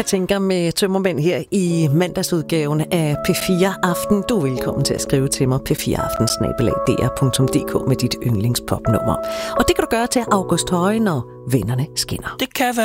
Katinka med Tømmermænd her i mandagsudgaven af P4 Aften. Du er velkommen til at skrive til mig p4aften@dr.dk med dit yndlingspopnummer. Og det kan du gøre til August Høje, når vennerne skinner. Det kan være